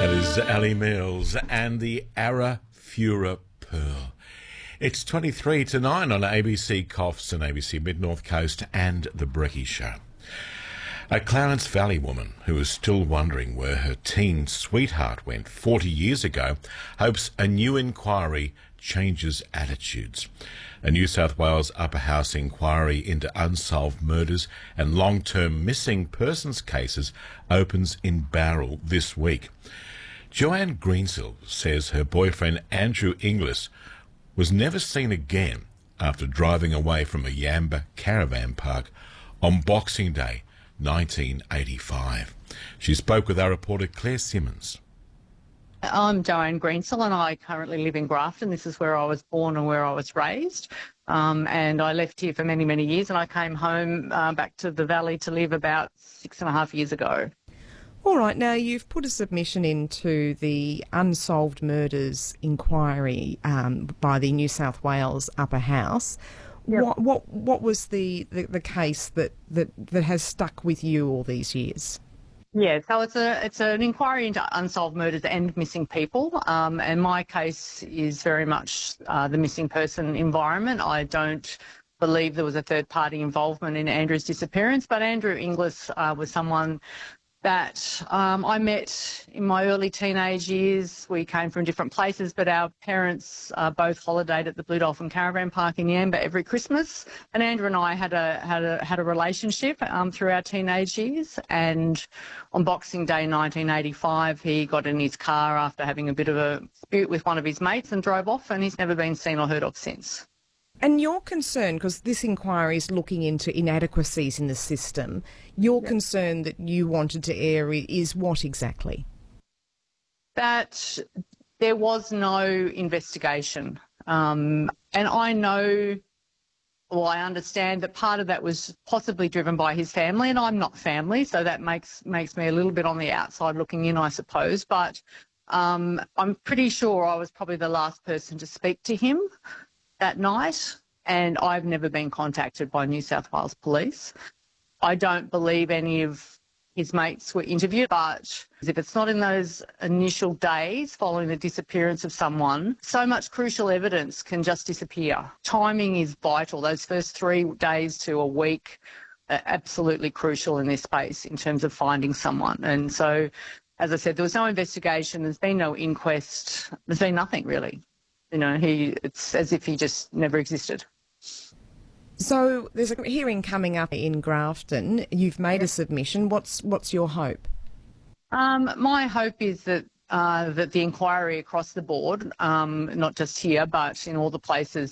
That is Ali Mills and the Arafura Pearl. It's 23 to 9 on ABC Coffs and ABC Mid-North Coast and The Brecky Show. A Clarence Valley woman who is still wondering where her teen sweetheart went 40 years ago hopes a new inquiry changes attitudes. A New South Wales Upper House inquiry into unsolved murders and long-term missing persons cases opens in Bowral this week. Joanne Greensill says her boyfriend Andrew Inglis was never seen again after driving away from a Yamba caravan park on Boxing Day 1985. She spoke with our reporter Claire Simmons. I'm Joanne Greensill and I currently live in Grafton. This is where I was born and where I was raised. And I left here for many, many years and I came home back to the Valley to live about 6.5 years ago. All right, now you've put a submission into the Unsolved Murders inquiry by the New South Wales Upper House. Yep. What was the case that has stuck with you all these years? Yeah, so it's an inquiry into unsolved murders and missing people, and my case is very much the missing person environment. I don't believe there was a third-party involvement in Andrew's disappearance, but Andrew Inglis was someone that I met in my early teenage years. We came from different places, but our parents both holidayed at the Blue Dolphin Caravan Park in Yamba every Christmas. And Andrew and I had a relationship through our teenage years. And on Boxing Day 1985, he got in his car after having a bit of a dispute with one of his mates and drove off, and he's never been seen or heard of since. And your concern, because this inquiry is looking into inadequacies in the system, your concern that you wanted to air is what exactly? That there was no investigation. And I know, or I understand that part of that was possibly driven by his family, and I'm not family, so that makes me a little bit on the outside looking in, I suppose. But I'm pretty sure I was probably the last person to speak to him that night, and I've never been contacted by New South Wales Police. I don't believe any of his mates were interviewed, but if it's not in those initial days following the disappearance of someone, so much crucial evidence can just disappear. Timing is vital. Those first 3 days to a week are absolutely crucial in this space in terms of finding someone. And so, as I said, there was no investigation, there's been no inquest, there's been nothing really. You know, it's as if he just never existed. So there's a hearing coming up in Grafton. You've made a submission. What's your hope? My hope is that the inquiry across the board, not just here but in all the places